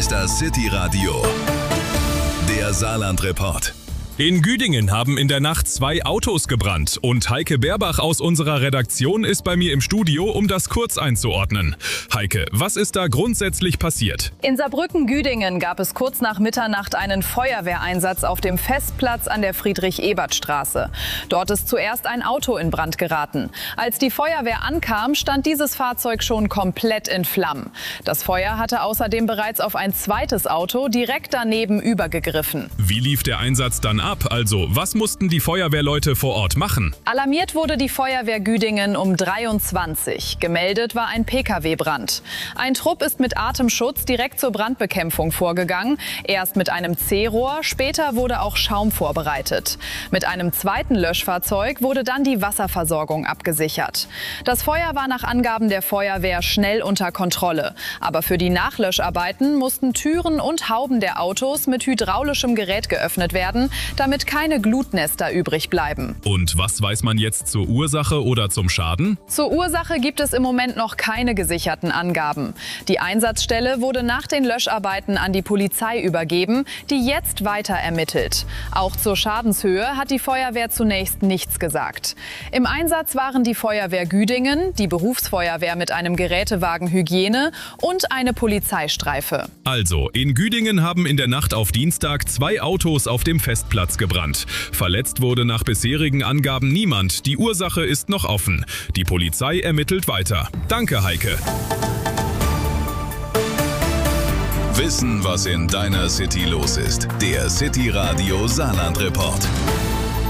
ist das City Radio, der Saarland-Report. In Güdingen haben in der Nacht 2 Autos gebrannt und Heike Berbach aus unserer Redaktion ist bei mir im Studio, um das kurz einzuordnen. Heike, was ist da grundsätzlich passiert? In Saarbrücken-Güdingen gab es kurz nach Mitternacht einen Feuerwehreinsatz auf dem Festplatz an der Friedrich-Ebert-Straße. Dort ist zuerst ein Auto in Brand geraten. Als die Feuerwehr ankam, stand dieses Fahrzeug schon komplett in Flammen. Das Feuer hatte außerdem bereits auf ein zweites Auto direkt daneben übergegriffen. Wie lief der Einsatz dann ab? Also, was mussten die Feuerwehrleute vor Ort machen? Alarmiert wurde die Feuerwehr Güdingen um 23. Gemeldet war ein Pkw-Brand. Ein Trupp ist mit Atemschutz direkt zur Brandbekämpfung vorgegangen. Erst mit einem C-Rohr, später wurde auch Schaum vorbereitet. Mit einem zweiten Löschfahrzeug wurde dann die Wasserversorgung abgesichert. Das Feuer war nach Angaben der Feuerwehr schnell unter Kontrolle. Aber für die Nachlöscharbeiten mussten Türen und Hauben der Autos mit hydraulischem Gerät geöffnet werden, damit keine Glutnester übrig bleiben. Und was weiß man jetzt zur Ursache oder zum Schaden? Zur Ursache gibt es im Moment noch keine gesicherten Angaben. Die Einsatzstelle wurde nach den Löscharbeiten an die Polizei übergeben, die jetzt weiter ermittelt. Auch zur Schadenshöhe hat die Feuerwehr zunächst nichts gesagt. Im Einsatz waren die Feuerwehr Güdingen, die Berufsfeuerwehr mit einem Gerätewagen Hygiene und eine Polizeistreife. Also, in Güdingen haben in der Nacht auf Dienstag 2 Autos auf dem Festplatz gebrannt. Verletzt wurde nach bisherigen Angaben niemand. Die Ursache ist noch offen. Die Polizei ermittelt weiter. Danke, Heike. Wissen, was in deiner City los ist. Der City Radio Saarland-Report.